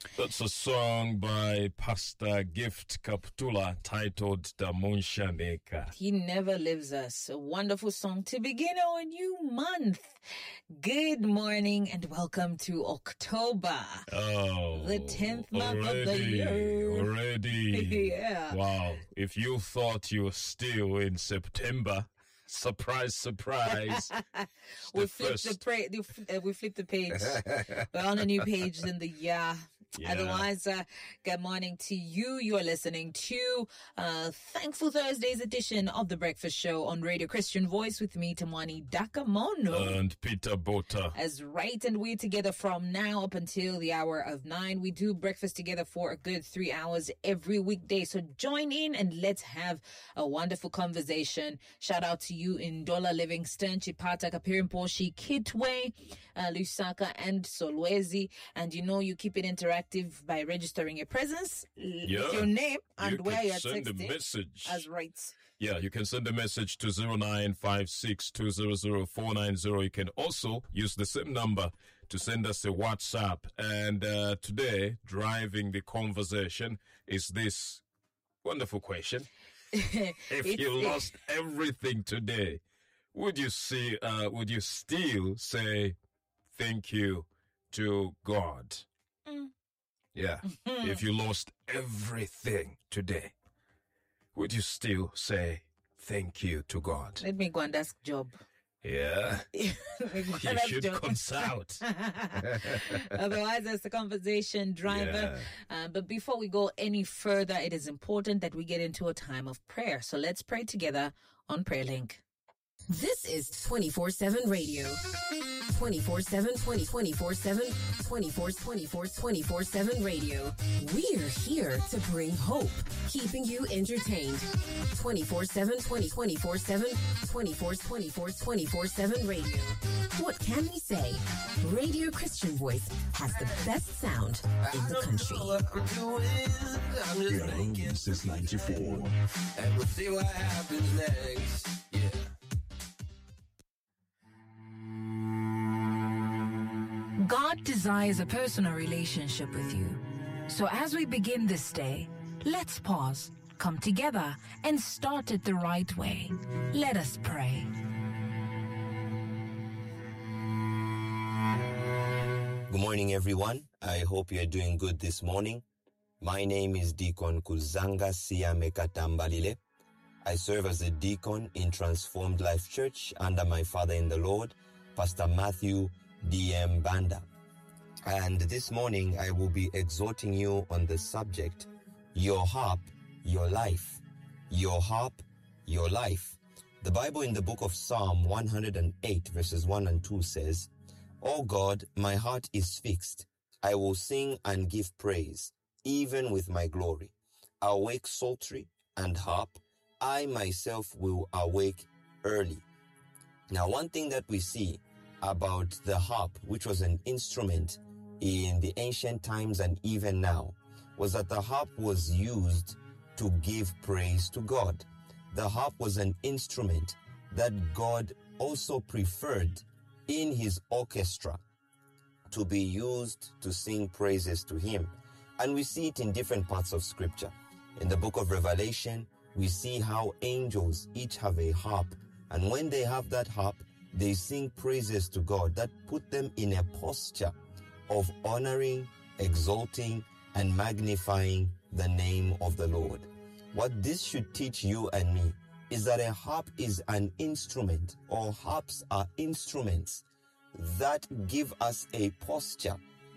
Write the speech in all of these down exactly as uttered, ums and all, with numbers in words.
That's a song by Pastor Gift Kaptula titled Damunshaneka. He never leaves us. A wonderful song to begin our new month. Good morning and welcome to October. Oh, the tenth month already, of the year. Already. Yeah. Wow. If you thought you were still in September, surprise, surprise. we flipped the, pra- uh, we flipped the page. We're on a new page in the year. Yeah. Otherwise, uh, good morning to you. You are listening to uh, Thankful Thursday's edition of The Breakfast Show on Radio Christian Voice with me, Tamani Dakamono. And Peter Bota. As right, and we're together from now up until the hour of nine. We do breakfast together for a good three hours every weekday. So join in and let's have a wonderful conversation. Shout out to you in Dola, Livingston, Chipata, Kapirimposhi, Kitwe, uh, Lusaka, and Solwezi. And you know, you keep it interactive by registering your presence, yeah. with your name and you where you're send texting. a message. As right. Yeah, you can send a message to zero nine five six two zero zero four nine zero. You can also use the same number to send us a WhatsApp. And uh, today, driving the conversation is this wonderful question. If you lost everything today, would you see? Uh, would you still say thank you to God? Mm. Yeah. If you lost everything today, would you still say thank you to God? Let me go and ask Job. Yeah. You should Job. consult. Otherwise, that's the conversation driver. Yeah. Uh, but before we go any further, it is important that we get into a time of prayer. So let's pray together on Prayer Link. This is twenty-four seven radio. twenty-four seven, twenty, twenty-four seven, twenty-four, twenty-four, twenty-four seven radio. We're here to bring hope, keeping you entertained. twenty-four seven, twenty, twenty-four seven, twenty-four, twenty-four, twenty-four seven radio. What can we say? Radio Christian Voice has the best sound in the country. Yeah, since ninety-four. And we'll see what happens next. Yeah. God desires a personal relationship with you. So as we begin this day, let's pause, come together, and start it the right way. Let us pray. Good morning, everyone. I hope you're doing good this morning. My name is Deacon Kuzanga Siamekatambalile. I serve as a deacon in Transformed Life Church under my father in the Lord, Pastor Matthew D M Banda. And this morning I will be exhorting you on the subject, your harp, your life. Your harp, your life. The Bible in the book of Psalm one hundred eight verses one and two says, O God, my heart is fixed. I will sing and give praise, even with my glory. Awake psaltery and harp. I myself will awake early. Now, one thing that we see about the harp, which was an instrument in the ancient times and even now, was that the harp was used to give praise to God. The harp was an instrument that God also preferred in his orchestra to be used to sing praises to him. And we see it in different parts of scripture. In the book of Revelation, we see how angels each have a harp. And when they have that harp, they sing praises to God that put them in a posture of honoring, exalting, and magnifying the name of the Lord. What this should teach you and me is that a harp is an instrument, or harps are instruments that give us a posture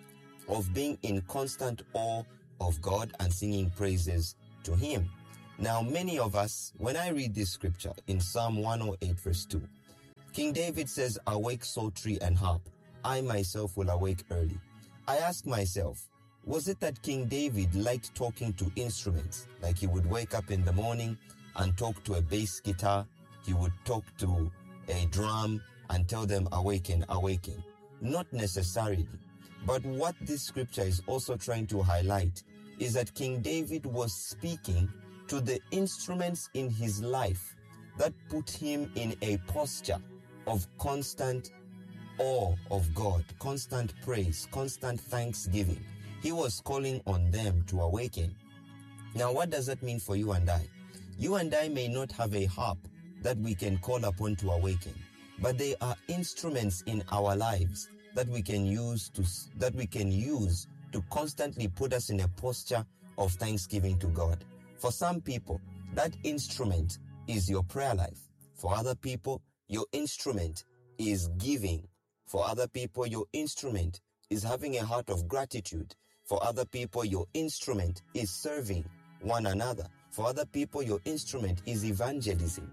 of being in constant awe of God and singing praises to him. Now, many of us, when I read this scripture in Psalm one oh eight verse two, King David says, awake psaltery and harp. I myself will awake early. I ask myself, was it that King David liked talking to instruments? Like he would wake up in the morning and talk to a bass guitar. He would talk to a drum and tell them awaken, awaken. Not necessarily. But what this scripture is also trying to highlight is that King David was speaking to the instruments in his life that put him in a posture of constant awe of God, constant praise, constant thanksgiving. He was calling on them to awaken. Now, what does that mean for you and I? You and I may not have a harp that we can call upon to awaken, but they are instruments in our lives that we can use to that we can use to constantly put us in a posture of thanksgiving to God. For some people, that instrument is your prayer life. For other people, your instrument is giving. For other people, your instrument is having a heart of gratitude. For other people, your instrument is serving one another. For other people, your instrument is evangelism.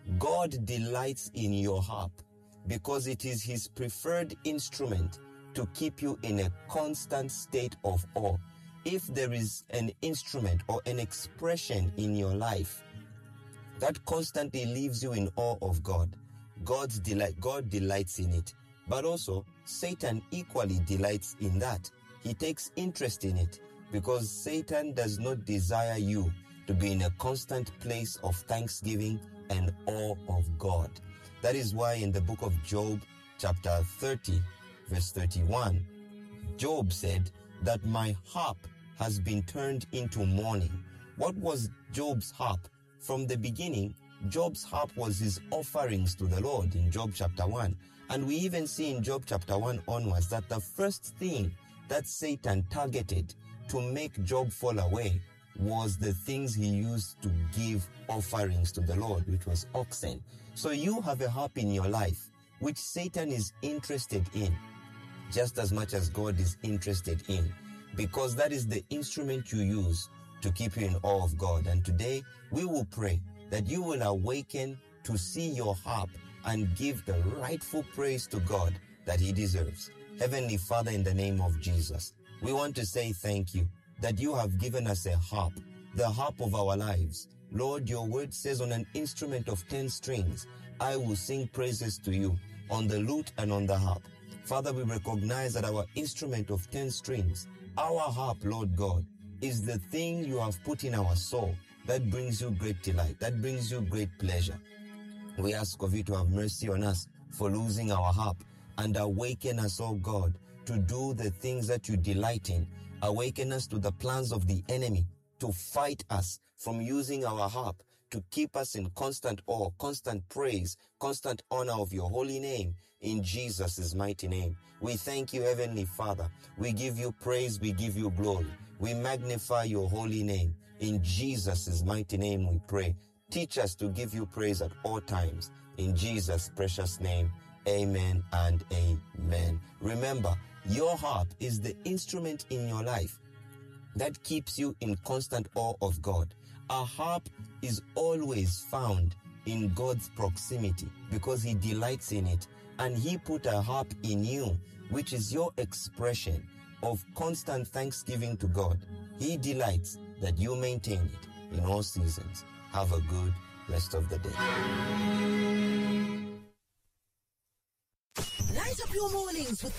God delights in your harp because it is his preferred instrument to keep you in a constant state of awe. If there is an instrument or an expression in your life that constantly leaves you in awe of God, God's delight, God delights in it. But also, Satan equally delights in that. He takes interest in it because Satan does not desire you to be in a constant place of thanksgiving and awe of God. That is why in the book of Job, chapter thirty, verse thirty-one, Job said that my harp has been turned into mourning. What was Job's harp? From the beginning, Job's harp was his offerings to the Lord in Job chapter one. And we even see in Job chapter one onwards that the first thing that Satan targeted to make Job fall away was the things he used to give offerings to the Lord, which was oxen. So you have a harp in your life, which Satan is interested in, just as much as God is interested in, because that is the instrument you use to keep you in awe of God. And today, we will pray that you will awaken to see your harp and give the rightful praise to God that he deserves. Heavenly Father, in the name of Jesus, we want to say thank you that you have given us a harp, the harp of our lives. Lord, your word says on an instrument of ten strings, I will sing praises to you on the lute and on the harp. Father, we recognize that our instrument of ten strings, our harp, Lord God, is the thing you have put in our soul that brings you great delight, that brings you great pleasure. We ask of you to have mercy on us for losing our harp and awaken us, oh God, to do the things that you delight in. Awaken us to the plans of the enemy to fight us from using our harp to keep us in constant awe, constant praise, constant honor of your holy name in Jesus' mighty name. We thank you, Heavenly Father. We give you praise. We give you glory. We magnify your holy name. In Jesus' mighty name we pray. Teach us to give you praise at all times. In Jesus' precious name, amen and amen. Remember, your harp is the instrument in your life that keeps you in constant awe of God. A harp is always found in God's proximity because he delights in it. And he put a harp in you, which is your expression of constant thanksgiving to God. He delights that you maintain it in all seasons. Have a good rest of the day. Light up your mornings with the